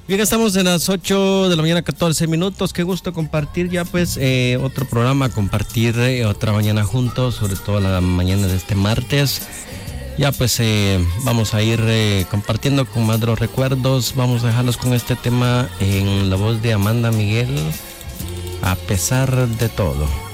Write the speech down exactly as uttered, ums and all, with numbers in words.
Bien, estamos en las ocho de la mañana, catorce minutos. Qué gusto compartir ya pues eh, otro programa, compartir eh, otra mañana juntos, sobre todo la mañana de este martes. Ya pues eh, vamos a ir eh, compartiendo con más de los recuerdos. Vamos a dejarlos con este tema en la voz de Amanda Miguel, A pesar de todo.